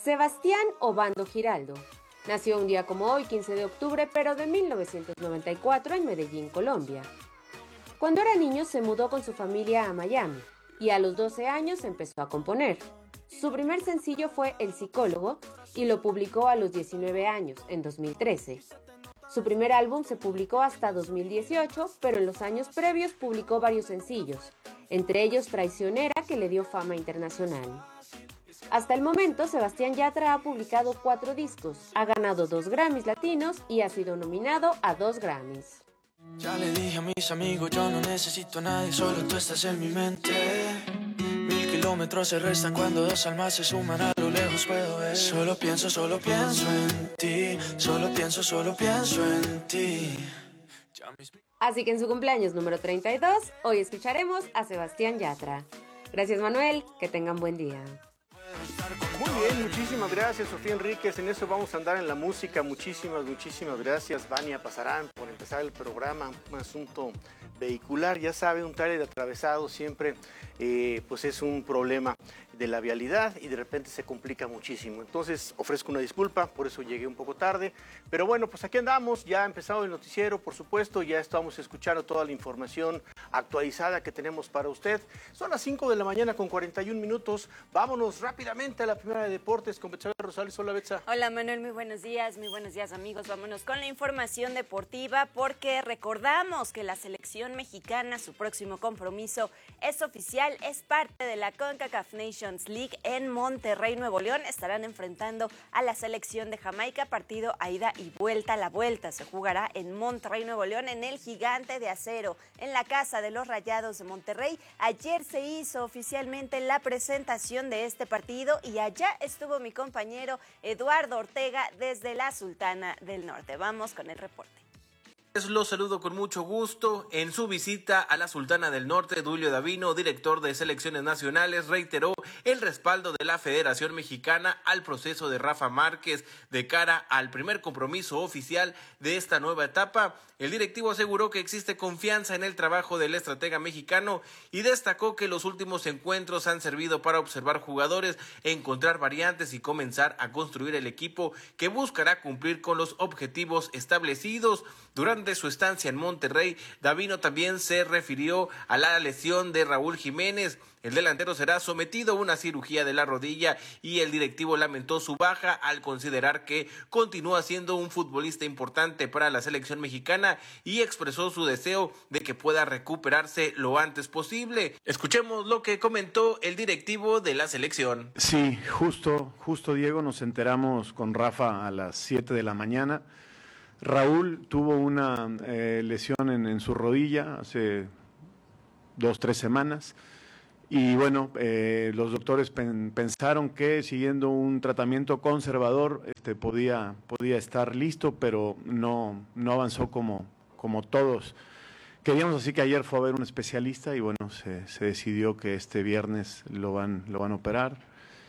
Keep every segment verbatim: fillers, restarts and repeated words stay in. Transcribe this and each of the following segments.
Sebastián Obando Giraldo nació un día como hoy, quince de octubre, pero de mil novecientos noventa y cuatro en Medellín, Colombia. Cuando era niño se mudó con su familia a Miami y a los doce años empezó a componer. Su primer sencillo fue El Psicólogo y lo publicó a los diecinueve años, en dos mil trece. Su primer álbum se publicó hasta dos mil dieciocho, pero en los años previos publicó varios sencillos, entre ellos Traicionera, que le dio fama internacional. Hasta el momento, Sebastián Yatra ha publicado cuatro discos, ha ganado dos Grammys latinos y ha sido nominado a dos Grammys. Ya le dije a mis amigos, yo no necesito a nadie, solo tú estás en mi mente. Mil kilómetros se restan cuando dos almas se suman, a lo lejos puedo ver. Solo pienso, solo pienso en ti, solo pienso, solo pienso en ti. Así que en su cumpleaños número treinta y dos, hoy escucharemos a Sebastián Yatra. Gracias, Manuel, que tengan buen día. Muy bien, muchísimas gracias, Sofía Enríquez. En eso vamos a andar en la música. Muchísimas, muchísimas gracias, Vania Pasarán, por empezar el programa. Un asunto vehicular, ya sabe, un tráiler atravesado siempre eh, pues es un problema de la vialidad y de repente se complica muchísimo. Entonces ofrezco una disculpa, por eso llegué un poco tarde. Pero bueno, pues aquí andamos, ya ha empezado el noticiero, por supuesto, ya estamos escuchando toda la información actualizada que tenemos para usted. Son las cinco de la mañana con cuarenta y un minutos. Vámonos rápidamente a la primera de deportes con Betsabe Rosales. Hola, Betsa. Hola, Manuel, muy buenos días, muy buenos días, amigos. Vámonos con la información deportiva porque recordamos que la selección mexicana, su próximo compromiso es oficial, es parte de la CONCACAF Nations League en Monterrey, Nuevo León. Estarán enfrentando a la selección de Jamaica, partido a ida y vuelta. La vuelta se jugará en Monterrey, Nuevo León, en el Gigante de Acero, en la casa de los Rayados de Monterrey. Ayer se hizo oficialmente la presentación de este partido y allá estuvo mi compañero Eduardo Ortega desde la Sultana del Norte. Vamos con el reporte. Los saludo con mucho gusto. En su visita a la Sultana del Norte, Duilio Davino, director de selecciones nacionales, reiteró el respaldo de la Federación Mexicana al proceso de Rafa Márquez de cara al primer compromiso oficial de esta nueva etapa. El directivo aseguró que existe confianza en el trabajo del estratega mexicano y destacó que los últimos encuentros han servido para observar jugadores, encontrar variantes y comenzar a construir el equipo que buscará cumplir con los objetivos establecidos. Durante su estancia en Monterrey, Davino también se refirió a la lesión de Raúl Jiménez. El delantero será sometido a una cirugía de la rodilla y el directivo lamentó su baja al considerar que continúa siendo un futbolista importante para la selección mexicana y expresó su deseo de que pueda recuperarse lo antes posible. Escuchemos lo que comentó el directivo de la selección. Sí, justo, justo Diego, nos enteramos con Rafa a las siete de la mañana. Raúl tuvo una eh, lesión en, en su rodilla hace dos, tres semanas y bueno, eh, los doctores pen, pensaron que siguiendo un tratamiento conservador este, podía, podía estar listo, pero no, no avanzó como, como todos queríamos, así que ayer fue a ver un especialista y bueno, se, se decidió que este viernes lo van, lo van a operar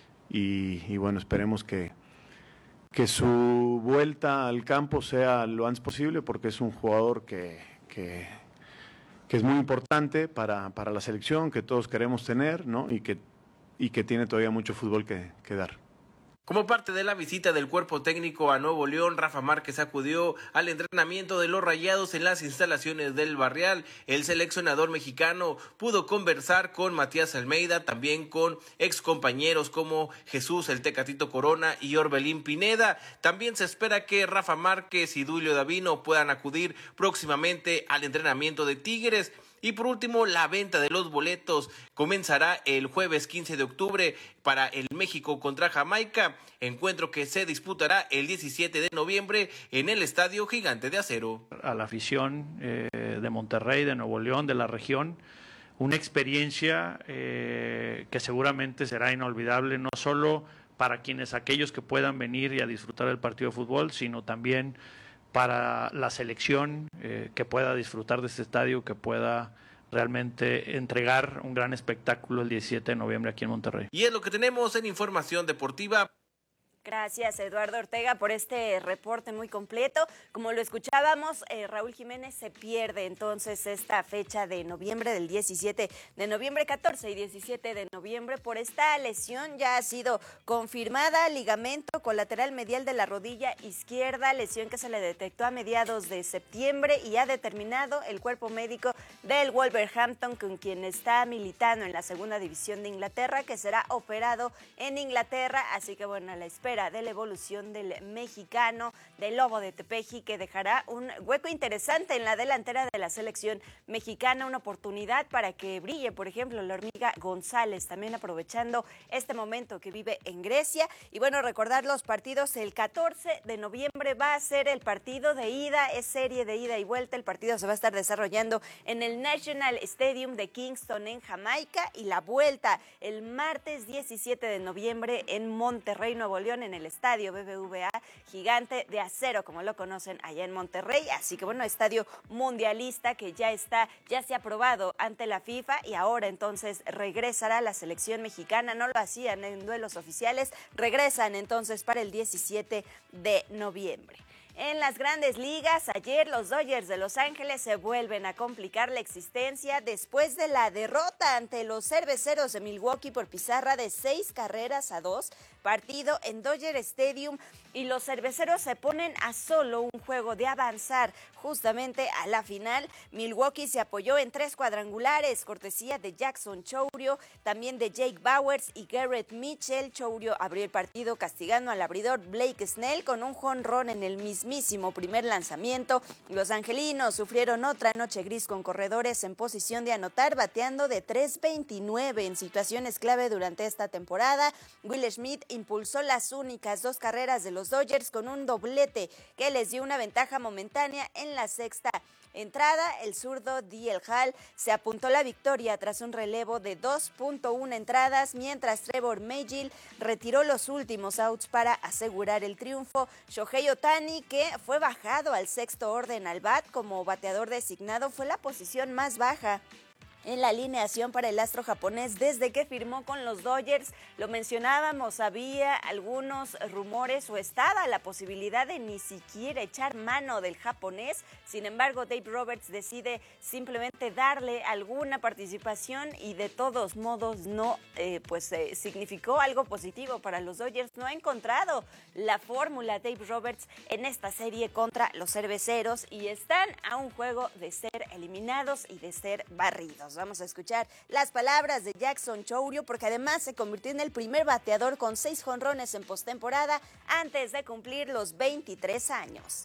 y, y bueno, esperemos que que su vuelta al campo sea lo antes posible porque es un jugador que, que, que es muy importante para, para la selección, que todos queremos tener, ¿no? y, que, y que tiene todavía mucho fútbol que, que dar. Como parte de la visita del cuerpo técnico a Nuevo León, Rafa Márquez acudió al entrenamiento de los Rayados en las instalaciones del Barrial. El seleccionador mexicano pudo conversar con Matías Almeida, también con excompañeros como Jesús el Tecatito Corona y Orbelín Pineda. También se espera que Rafa Márquez y Duilio Davino puedan acudir próximamente al entrenamiento de Tigres. Y por último, la venta de los boletos comenzará el jueves quince de octubre para el México contra Jamaica, encuentro que se disputará el diecisiete de noviembre en el Estadio Gigante de Acero. A la afición eh, de Monterrey, de Nuevo León, de la región, una experiencia eh, que seguramente será inolvidable, no solo para quienes, aquellos que puedan venir y a disfrutar del partido de fútbol, sino también para la selección eh, que pueda disfrutar de este estadio, que pueda realmente entregar un gran espectáculo el diecisiete de noviembre aquí en Monterrey. Y es lo que tenemos en información deportiva. Gracias, Eduardo Ortega, por este reporte muy completo. Como lo escuchábamos, eh, Raúl Jiménez se pierde entonces esta fecha de noviembre, del diecisiete de noviembre, catorce y diecisiete de noviembre, por esta lesión. Ya ha sido confirmada, ligamento colateral medial de la rodilla izquierda, lesión que se le detectó a mediados de septiembre y ha determinado el cuerpo médico del Wolverhampton, con quien está militando en la segunda división de Inglaterra, que será operado en Inglaterra. Así que bueno, a la espera de la evolución del mexicano, del Lobo de Tepeji, que dejará un hueco interesante en la delantera de la selección mexicana, una oportunidad para que brille, por ejemplo, la hormiga González, también aprovechando este momento que vive en Grecia. Y bueno, recordar los partidos: el catorce de noviembre va a ser el partido de ida, es serie de ida y vuelta. El partido se va a estar desarrollando en el National Stadium de Kingston, en Jamaica, y la vuelta el martes diecisiete de noviembre en Monterrey, Nuevo León, en el estadio B B V A, Gigante de Acero, como lo conocen allá en Monterrey. Así que bueno, estadio mundialista que ya está, ya se ha aprobado ante la FIFA, y ahora entonces regresará la selección mexicana. No lo hacían en duelos oficiales, regresan entonces para el diecisiete de noviembre. En las grandes ligas, ayer los Dodgers de Los Ángeles se vuelven a complicar la existencia después de la derrota ante los Cerveceros de Milwaukee por pizarra de seis carreras a dos, partido en Dodger Stadium, y los Cerveceros se ponen a solo un juego de avanzar justamente a la final. Milwaukee se apoyó en tres cuadrangulares, cortesía de Jackson Chourio, también de Jake Bauers y Garrett Mitchell. Chourio abrió el partido castigando al abridor Blake Snell con un jonrón en el mismísimo primer lanzamiento. Los angelinos sufrieron otra noche gris con corredores en posición de anotar, bateando de tres veintinueve en situaciones clave durante esta temporada. Will Smith impulsó las únicas dos carreras de los Dodgers con un doblete que les dio una ventaja momentánea en la sexta entrada. El zurdo D L Hall se apuntó la victoria tras un relevo de dos punto uno entradas, mientras Trevor Megill retiró los últimos outs para asegurar el triunfo. Shohei Ohtani, que fue bajado al sexto orden al bat como bateador designado, fue la posición más baja en la alineación para el astro japonés desde que firmó con los Dodgers. Lo mencionábamos, había algunos rumores o estaba la posibilidad de ni siquiera echar mano del japonés. Sin embargo, Dave Roberts decide simplemente darle alguna participación, y de todos modos no eh, pues eh, significó algo positivo para los Dodgers. No ha encontrado la fórmula Dave Roberts en esta serie contra los Cerveceros, y están a un juego de ser eliminados y de ser barridos. Vamos a escuchar las palabras de Jackson Chourio, porque además se convirtió en el primer bateador con seis jonrones en postemporada antes de cumplir los veintitrés años.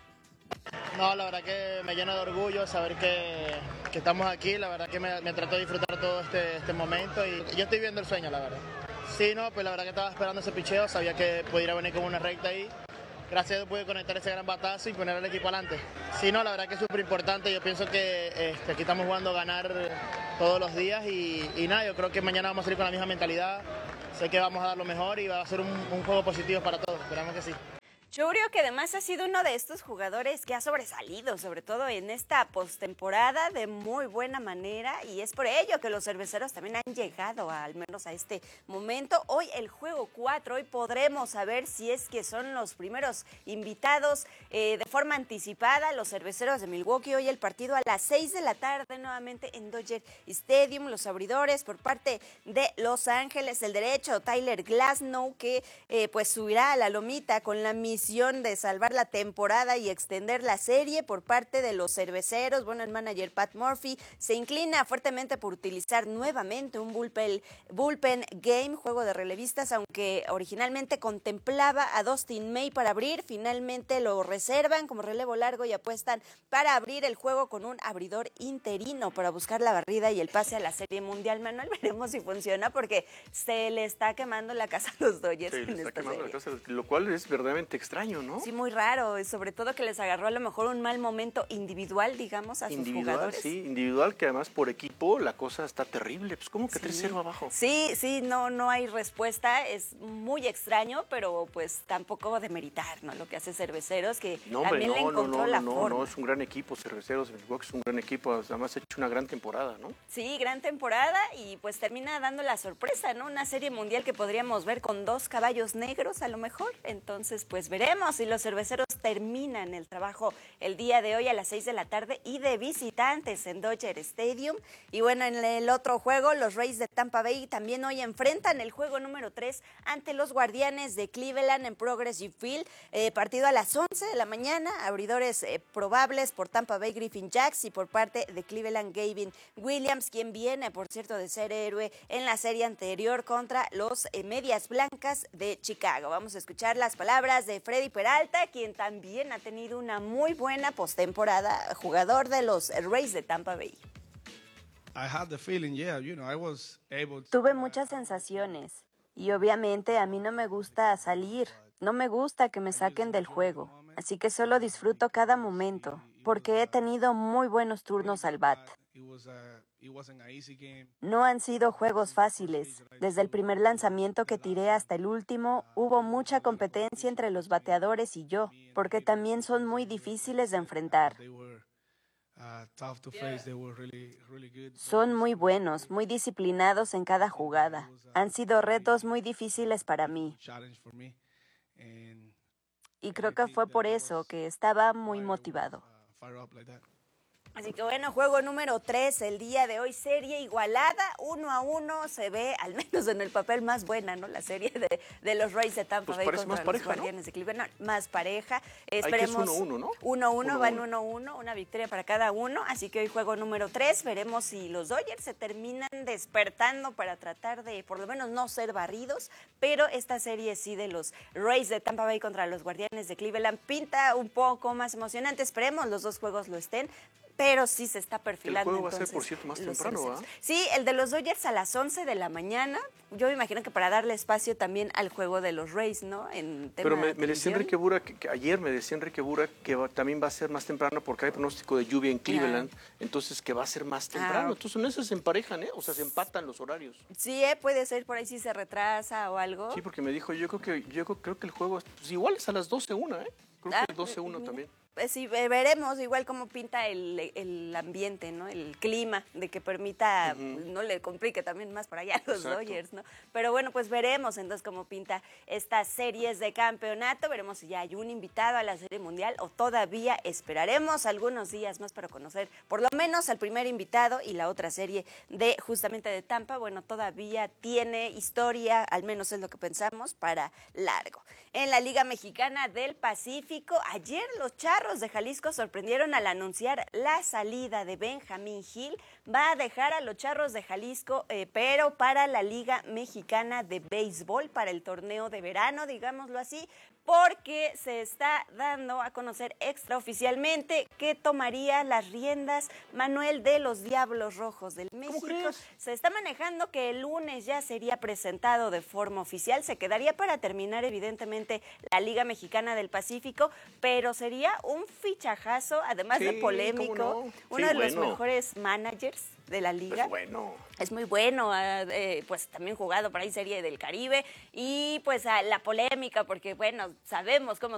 No, la verdad que me llena de orgullo saber que, que estamos aquí. La verdad que me, me trató de disfrutar todo este, este momento, y yo estoy viendo el sueño, la verdad. Sí, no, pues la verdad que estaba esperando ese picheo, sabía que pudiera venir con una recta ahí. Gracias a Dios pude conectar ese gran batazo y poner al equipo adelante. Sí, no, la verdad que es súper importante. Yo pienso que este, aquí estamos jugando a ganar todos los días, y, y nada, yo creo que mañana vamos a salir con la misma mentalidad. Sé que vamos a dar lo mejor y va a ser un, un juego positivo para todos. Esperamos que sí. Chourio, que además ha sido uno de estos jugadores que ha sobresalido, sobre todo en esta postemporada, de muy buena manera, y es por ello que los Cerveceros también han llegado a, al menos a este momento. Hoy el juego cuatro, hoy podremos saber si es que son los primeros invitados eh, de forma anticipada, los Cerveceros de Milwaukee. Hoy el partido a las seis de la tarde, nuevamente en Dodger Stadium. Los abridores por parte de Los Ángeles, el derecho Tyler Glasnow, que eh, pues subirá a la lomita con la misión de salvar la temporada y extender la serie. Por parte de los Cerveceros, bueno, el manager Pat Murphy se inclina fuertemente por utilizar nuevamente un bullpen, bullpen game, juego de relevistas, aunque originalmente contemplaba a Dustin May para abrir. Finalmente lo reservan como relevo largo y apuestan para abrir el juego con un abridor interino para buscar la barrida y el pase a la Serie Mundial. Manuel, veremos si funciona, porque se le está quemando la casa a los Dodgers. Sí, en le está esta quemando serie. la casa, lo cual es verdaderamente extraño. extraño, ¿no? Sí, muy raro, y sobre todo que les agarró a lo mejor un mal momento individual, digamos, a sus individual, jugadores. Sí, individual, que además por equipo la cosa está terrible. Pues, ¿cómo que Sí. tres cero abajo? Sí, sí, no, no hay respuesta, es muy extraño, pero pues tampoco demeritar, ¿no? Lo que hace Cerveceros, que No, hombre, también no, le no, encontró no, la no, forma. no, es un gran equipo, Cerveceros, es un gran equipo, además ha hecho una gran temporada, ¿no? Sí, gran temporada y pues termina dando la sorpresa, ¿no? Una serie mundial que podríamos ver con dos caballos negros a lo mejor. Entonces, pues veremos si los Cerveceros terminan el trabajo el día de hoy a las seis de la tarde y de visitantes en Dodger Stadium. Y bueno, en el otro juego, los Rays de Tampa Bay también hoy enfrentan el juego número tres ante los Guardianes de Cleveland en Progressive Field. Eh, partido a las once de la mañana, abridores eh, probables por Tampa Bay, Griffin Jax, y por parte de Cleveland, Gavin Williams, quien viene, por cierto, de ser héroe en la serie anterior contra los eh, Medias Blancas de Chicago. Vamos a escuchar las palabras de Freddy Peralta, quien también ha tenido una muy buena postemporada, jugador de los Rays de Tampa Bay. Tuve muchas sensaciones y obviamente a mí no me gusta salir, no me gusta que me saquen del juego, así que solo disfruto cada momento porque he tenido muy buenos turnos al bat. No han sido juegos fáciles. Desde el primer lanzamiento que tiré hasta el último, hubo mucha competencia entre los bateadores y yo, porque también son muy difíciles de enfrentar. Son muy buenos, muy disciplinados en cada jugada. Han sido retos muy difíciles para mí. Y creo que fue por eso que estaba muy motivado. Así que bueno, juego número tres el día de hoy, serie igualada, uno a uno, se ve, al menos en el papel, más buena, ¿no? La serie de, de los Rays de Tampa Pues Bay parece contra más los pareja, Guardianes, ¿no? de Cleveland, más pareja. Hay que Esperemos es uno uno, ¿no? uno uno, uno van uno. uno uno, una victoria para cada uno, así que hoy juego número tres, veremos si los Dodgers se terminan despertando para tratar de, por lo menos, no ser barridos, pero esta serie sí de los Rays de Tampa Bay contra los Guardianes de Cleveland pinta un poco más emocionante, esperemos los dos juegos lo estén, pero sí se está perfilando. El juego va a ser, entonces, por cierto, más los temprano, Cerveceros. ¿verdad? Sí, el de los Dodgers a las once de la mañana. Yo me imagino que para darle espacio también al juego de los Rays, ¿no? En tema Pero me, de me decía televisión. Enrique Bura, que, que ayer me decía Enrique Bura que va- también va a ser más temprano porque hay pronóstico de lluvia en Cleveland, entonces que va a ser más temprano. Ah. Entonces en eso se emparejan, ¿eh? O sea, se empatan los horarios. Sí, eh, puede ser por ahí si se retrasa o algo. Sí, porque me dijo, yo creo que yo creo, creo que el juego, es- pues igual es a las doce una, ¿eh? Creo Ah, que doce uno mira. también. Pues sí, ve- veremos igual cómo pinta el, el ambiente, ¿no? El clima, de que permita, Ujú. no le complique también más para allá a los Exacto. Dodgers, ¿no? Pero bueno, pues veremos entonces cómo pinta estas series de campeonato, veremos si ya hay un invitado a la Serie Mundial o todavía esperaremos algunos días más para conocer por lo menos al primer invitado, y la otra serie de justamente de Tampa, bueno, todavía tiene historia, al menos es lo que pensamos, para largo. En la Liga Mexicana del Pacífico, ayer los Charros de Jalisco sorprendieron al anunciar la salida de Benjamín Gil. Va a dejar a los Charros de Jalisco, eh, pero para la Liga Mexicana de Béisbol, para el torneo de verano, digámoslo así, porque se está dando a conocer extraoficialmente que tomaría las riendas Manuel de los Diablos Rojos del México. crees? Se está manejando que el lunes ya sería presentado de forma oficial, se quedaría para terminar evidentemente la Liga Mexicana del Pacífico, pero sería un fichajazo, además Sí, de polémico, ¿cómo no? uno Sí, de los bueno. mejores managers de la liga. Pues bueno. Es muy bueno, ah, eh, pues también jugado por ahí Serie del Caribe, y pues ah, la polémica, porque bueno, sabemos cómo